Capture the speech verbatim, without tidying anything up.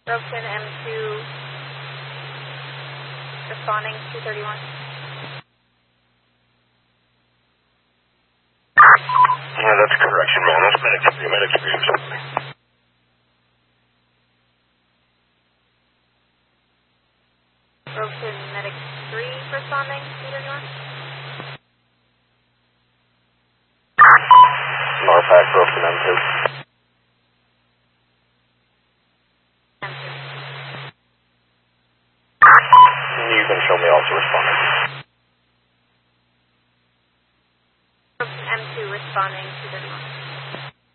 Robeson M two, responding two thirty-one. Yeah, that's correction, man. That's medic three, medic three or something. Robeson Medic three, responding two thirty-one. Norpac, Robeson M two. M two. You can show me also responding. Robeson M two, responding two thirty-one.